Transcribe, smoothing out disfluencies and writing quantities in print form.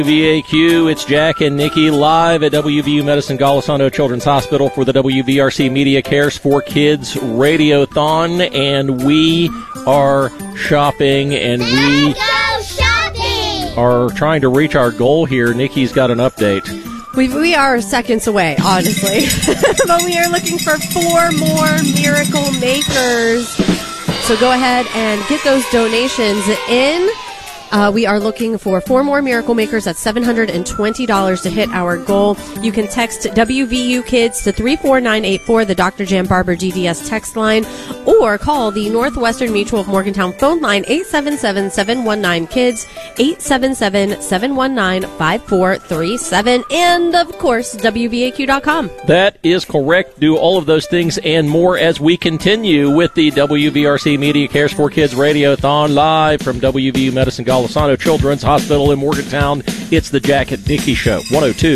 WVAQ, it's Jack and Nikki live at WVU Medicine Golisano Children's Hospital for the WVRC Media Cares for Kids Radiothon, and we are shopping, and we are trying to reach our goal here. Nikki's got an update. We are seconds away, honestly, but we are looking for 4 more Miracle Makers. So go ahead and get those donations in. We are looking for 4 more Miracle Makers at $720 to hit our goal. You can text WVU Kids to 34984, the Dr. Jan Barber DDS text line, or call the Northwestern Mutual of Morgantown phone line, 877-719-KIDS, 877-719-5437, and, of course, WVAQ.com. That is correct. Do all of those things and more as we continue with the WVRC Media Cares for Kids Radiothon live from WVU Medicine Golisano Children's Hospital in Morgantown. It's the Jack and Nikki Show, 102.